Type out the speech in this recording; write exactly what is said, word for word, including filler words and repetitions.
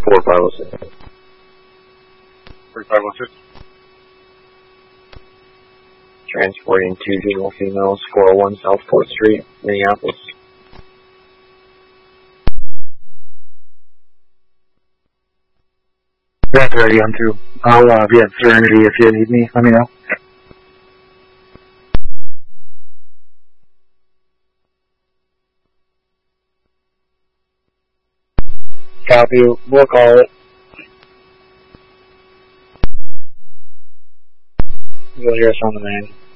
four five oh six. three five oh six. Transporting two juvenile females, four oh one Southport Street, Minneapolis. That's ready, I'm two. I'll uh, be at Serenity if you need me. Let me know. Copy. We'll call it. You'll hear us on the main.